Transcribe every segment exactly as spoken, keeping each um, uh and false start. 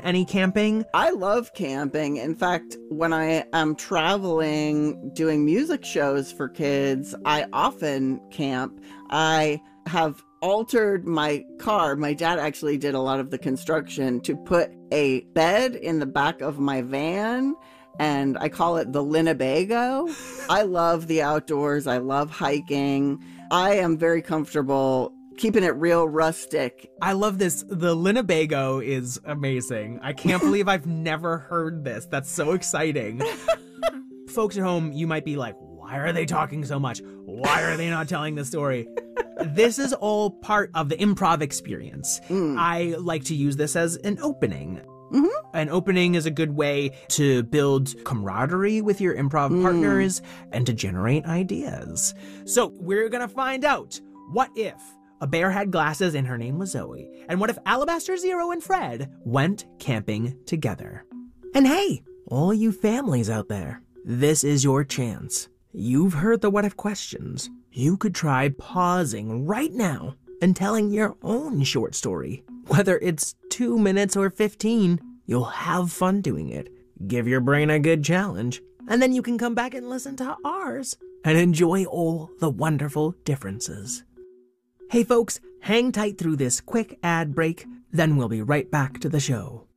any camping? I love camping. In fact, when I am traveling, doing music shows for kids, I often camp. I have altered my car. My dad actually did a lot of the construction to put a bed in the back of my van, and I call it the Winnebago. I love the outdoors. I love hiking. I am very comfortable keeping it real rustic. I love this. The Winnebago is amazing. I can't believe I've never heard this. That's so exciting. Folks at home, you might be like, why are they talking so much? Why are they not telling the story? This is all part of the improv experience. Mm. I like to use this as an opening. Mm-hmm. An opening is a good way to build camaraderie with your improv mm. partners and to generate ideas. So we're going to find out, what if a bear had glasses and her name was Zoe? And what if Alabaster Zero and Fred went camping together? And hey, all you families out there, this is your chance. You've heard the what if questions. You could try pausing right now and telling your own short story. Whether it's two minutes or fifteen, you'll have fun doing it. Give your brain a good challenge, and then you can come back and listen to ours and enjoy all the wonderful differences. Hey folks, hang tight through this quick ad break, then we'll be right back to the show.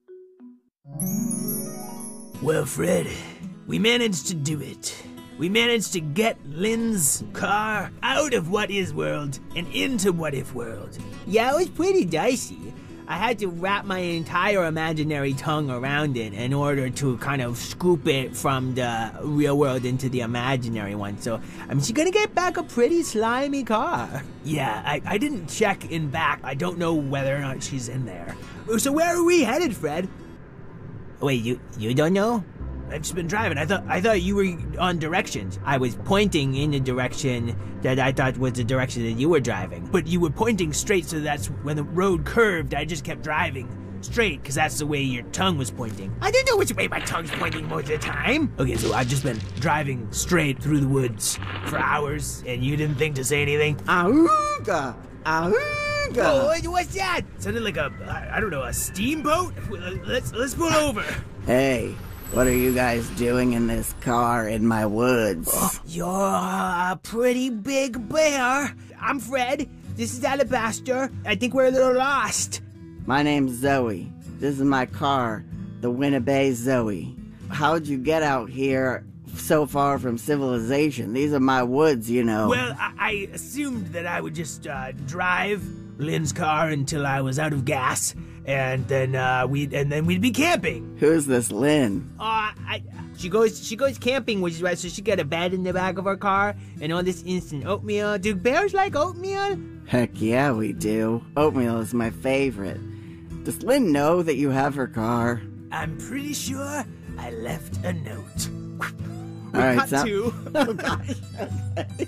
Well, Fred, we managed to do it. We managed to get Lynn's car out of What Is World and into What If World. Yeah, it was pretty dicey. I had to wrap my entire imaginary tongue around it in order to kind of scoop it from the real world into the imaginary one. So I'm just gonna get back a pretty slimy car. Yeah, I, I didn't check in back. I don't know whether or not she's in there. So where are we headed, Fred? Wait, you you don't know? I've just been driving. I thought I thought you were on directions. I was pointing in the direction that I thought was the direction that you were driving. But you were pointing straight, so that's when the road curved, I just kept driving straight, because that's the way your tongue was pointing. I didn't know which way my tongue's pointing most of the time. Okay, so I've just been driving straight through the woods for hours, and you didn't think to say anything? Auga! Auga! Oh, what's that? Sounded like a, I don't know, a steamboat? Let's, let's pull over. Hey. What are you guys doing in this car in my woods? Oh, you're a pretty big bear. I'm Fred. This is Alabaster. I think we're a little lost. My name's Zoe. This is my car, the Winnebago Zoe. How'd you get out here so far from civilization? These are my woods, you know. Well, I, I assumed that I would just uh, drive Lynn's car until I was out of gas. And then uh, we'd and then we'd be camping. Who's this Lynn? Uh, I, she goes she goes camping, which is why so she got a bed in the back of her car and all this instant oatmeal. Do bears like oatmeal? Heck yeah, we do. Oatmeal is my favorite. Does Lynn know that you have her car? I'm pretty sure I left a note. All right, cut so- to. Oh gosh. Okay.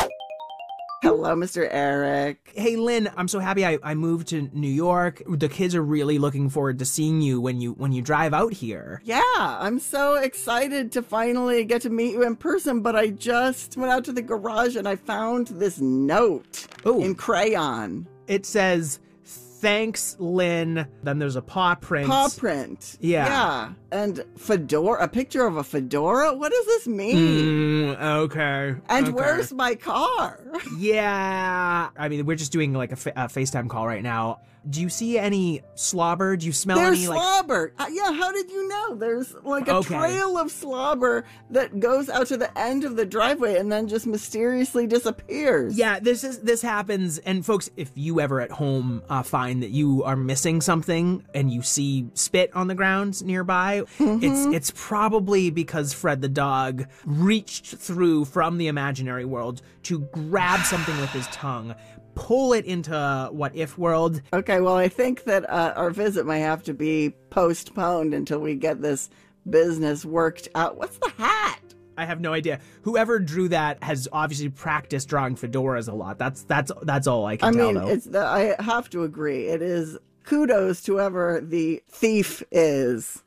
Hello, Mister Eric. Hey, Lynn, I'm so happy I, I moved to New York. The kids are really looking forward to seeing you when you when you drive out here. Yeah, I'm so excited to finally get to meet you in person, but I just went out to the garage and I found this note Ooh. in crayon. It says, thanks, Lynn. Then there's a paw print. Paw print. Yeah. Yeah. And fedora, a picture of a fedora? What does this mean? Mm, okay. And okay. where's my car? Yeah. I mean, we're just doing like a, fa- a FaceTime call right now. Do you see any slobber? Do you smell There's any like slobber. Uh, yeah, how did you know? There's like a Okay. trail of slobber that goes out to the end of the driveway and then just mysteriously disappears. Yeah, this is this happens. And folks, if you ever at home uh, find that you are missing something and you see spit on the ground nearby, mm-hmm. it's it's probably because Fred the dog reached through from the imaginary world to grab something with his tongue, pull it into What If World. Okay, well, I think that uh, our visit might have to be postponed until we get this business worked out. What's the hat? I have no idea. Whoever drew that has obviously practiced drawing fedoras a lot. That's that's that's all I can I tell. mean, though. it's the, I have to agree. It is kudos to whoever the thief is.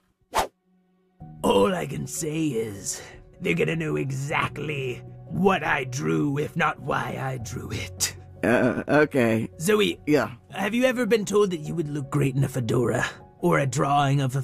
All I can say is they're gonna know exactly what I drew, if not why I drew it. Uh, okay. Zoe, Yeah. have you ever been told that you would look great in a fedora? Or a drawing of a